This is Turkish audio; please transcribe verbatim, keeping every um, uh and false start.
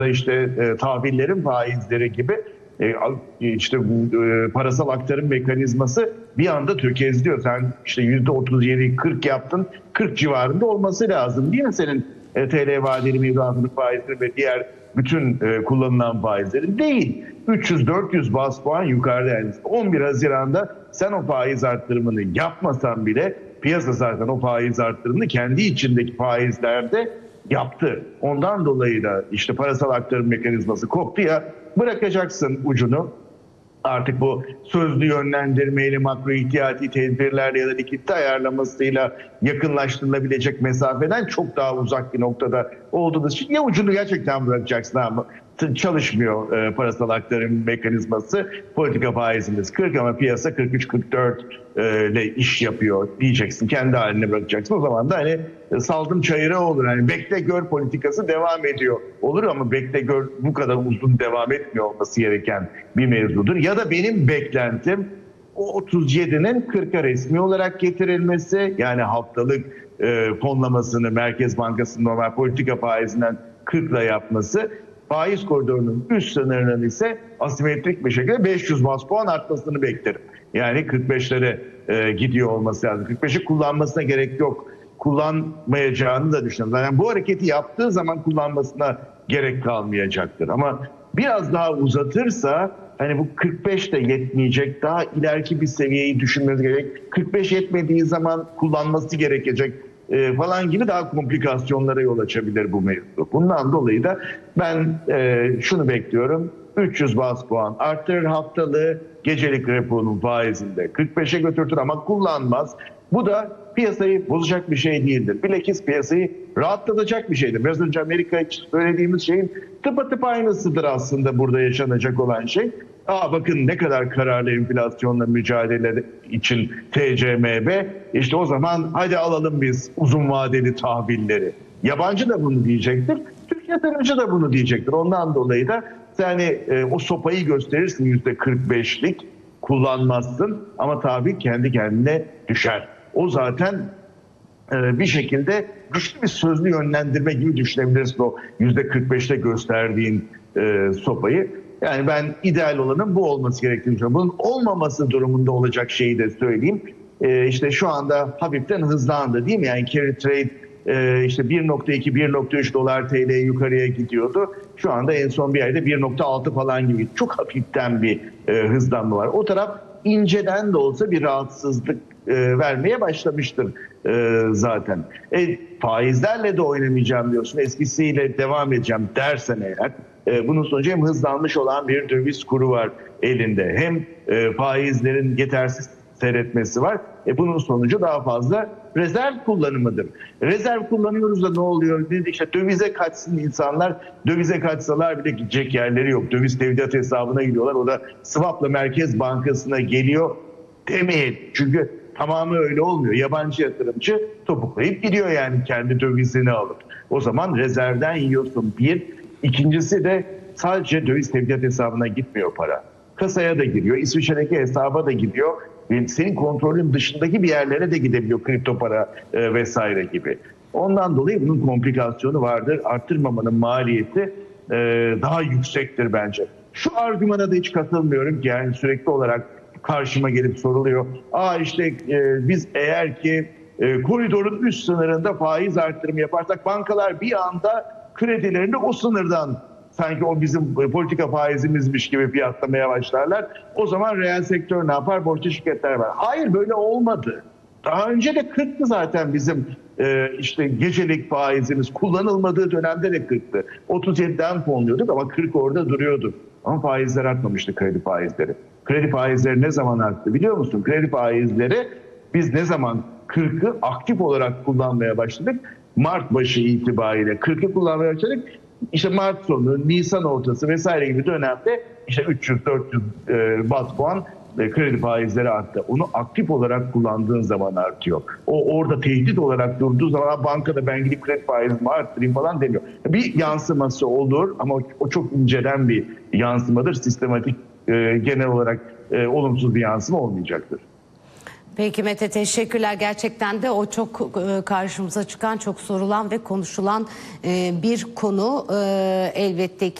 işte e, tahvillerin faizleri gibi e, işte bu e, parasal aktarım mekanizması bir anda tökezliyor. Sen işte yüzde otuz yedi kırk yaptın, kırk civarında olması lazım değil mi senin e, T L vadeli mevduatının faizleri ve diğer bütün e, kullanılan faizlerin? Değil. üç yüz dört yüz bas puan yukarıda yani. on bir Haziran'da sen o faiz arttırımını yapmasan bile piyasa zaten o faiz arttırımını kendi içindeki faizlerde yaptı. Ondan dolayı da işte parasal aktarım mekanizması koptu ya, bırakacaksın ucunu. Artık bu sözlü yönlendirmeyle, makro ihtiyati tedbirlerle ya da likidite ayarlamasıyla yakınlaştırılabilecek mesafeden çok daha uzak bir noktada olduğunuz için ya ucunu gerçekten bırakacaksın ama çalışmıyor e, parasal aktarım mekanizması. Politika faizimiz kırk ama piyasa kırk üç kırk dört e, ile iş yapıyor diyeceksin. Kendi haline bırakacaksın. O zaman da hani e, saldım çayıra olur. Hani bekle gör politikası devam ediyor. Olur ama bekle gör bu kadar uzun devam etmiyor olması gereken bir mevzudur. Ya da benim beklentim o otuz yedinin kırka resmi olarak getirilmesi, yani haftalık e, fonlamasını Merkez Bankası'nın normal politika faizinden kırkla yapması, faiz koridorunun üst sınırının ise asimetrik bir şekilde beş yüz bas puan artmasını beklerim. Yani kırk beşlere e, gidiyor olması lazım. kırk beşi kullanmasına gerek yok. Kullanmayacağını da düşünüyorum. Yani bu hareketi yaptığı zaman kullanmasına gerek kalmayacaktır. Ama biraz daha uzatırsa hani bu kırk beş de yetmeyecek. Daha ileriki bir seviyeyi düşünmemiz gerek. kırk beş yetmediği zaman kullanması gerekecek e, falan gibi daha komplikasyonlara yol açabilir bu mevzu. Bundan dolayı da ben e, şunu bekliyorum. üç yüz bas puan arttırır haftalığı, gecelik reponun faizinde kırk beşe götürtür ama kullanmaz. Bu da piyasayı bozacak bir şey değildir. Bilakis piyasayı rahatlatacak bir şeydir. Biraz önce Amerika için söylediğimiz şeyin tıpatıp aynısıdır aslında burada yaşanacak olan şey. Aa bakın ne kadar kararlı enflasyonla mücadele için T C M B. İşte o zaman hadi alalım biz uzun vadeli tahvilleri. Yabancı da bunu diyecektir. Türk yatırımcı da bunu diyecektir. Ondan dolayı da yani e, o sopayı gösterirsin yüzde kırk beşlik, kullanmazsın ama tabii kendi kendine düşer. O zaten e, bir şekilde güçlü bir sözlü yönlendirme gibi düşünebilirsin o yüzde kırk beşte gösterdiğin e, sopayı. Yani ben ideal olanın bu olması gerektiğini düşünüyorum. Bunun olmaması durumunda olacak şeyi de söyleyeyim. E, işte şu anda hafiften hızlandı değil mi? Yani carry trade e, işte bir nokta iki bir nokta üç dolar T L yukarıya gidiyordu. Şu anda en son bir yerde bir nokta altı falan gibi çok hafiften bir e, hızlanma var. O taraf inceden de olsa bir rahatsızlık e, vermeye başlamıştır e, zaten. E, faizlerle de oynamayacağım diyorsun, eskisiyle devam edeceğim dersen eğer, e, bunun sonucu hem hızlanmış olan bir döviz kuru var elinde, hem e, faizlerin yetersiz seyretmesi var. E, bunun sonucu daha fazla rezerv kullanımıdır. Rezerv kullanıyoruz da ne oluyor? İşte dövize kaçsın insanlar. Dövize kaçsalar bile gidecek yerleri yok. Döviz tevdiat hesabına gidiyorlar. O da swap'la Merkez Bankası'na geliyor demeyin. Çünkü tamamı öyle olmuyor. Yabancı yatırımcı topuklayıp gidiyor yani kendi dövizini alıp. O zaman rezervden yiyorsun bir. İkincisi de sadece döviz tevdiat hesabına gitmiyor para. Kasaya da giriyor. İsviçre'deki hesaba da gidiyor. Senin kontrolün dışındaki bir yerlere de gidebiliyor, kripto para e, vesaire gibi. Ondan dolayı bunun komplikasyonu vardır. Arttırmamanın maliyeti e, daha yüksektir bence. Şu argümana da hiç katılmıyorum ki, yani sürekli olarak karşıma gelip soruluyor. Aa işte e, biz eğer ki e, koridorun üst sınırında faiz arttırımı yaparsak bankalar bir anda kredilerini o sınırdan, sanki o bizim politika faizimizmiş gibi fiyatlamaya başlarlar. O zaman reel sektör ne yapar? Borçlu şirketler var. Hayır, böyle olmadı. Daha önce de kırktı zaten bizim e, işte gecelik faizimiz. Kullanılmadığı dönemde de kırktı. otuz yediden fonluyorduk ama kırk orada duruyordu. Ama faizler artmamıştı, kredi faizleri. Kredi faizleri ne zaman arttı biliyor musun? Kredi faizleri biz ne zaman kırkı aktif olarak kullanmaya başladık? Mart başı itibariyle kırkı kullanmaya başladık. İşte Mart sonu, Nisan ortası vesaire gibi dönemde işte üç yüz dört yüz e, bas puan e, kredi faizleri arttı. Onu aktif olarak kullandığın zaman artıyor. O orada tehdit olarak durduğu zaman bankada ben gidip kredi faizimi arttırayım falan demiyor. Bir yansıması olur ama o, o çok inceden bir yansımadır. Sistematik e, genel olarak e, olumsuz bir yansıma olmayacaktır. Peki Mete, teşekkürler. Gerçekten de o çok e, karşımıza çıkan, çok sorulan ve konuşulan e, bir konu e, elbette ki.